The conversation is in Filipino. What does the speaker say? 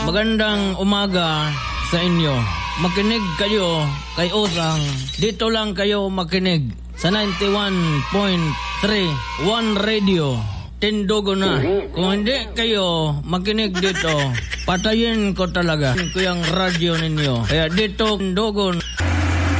Magandang umaga sa inyo. Makinig kayo kay Osang. Dito lang kayo makinig sa 91.3 One Radio. Tindugo na. Kung hindi kayo makinig dito, patayin ko talaga ko yung radyo ninyo. Kaya dito, Tindugo.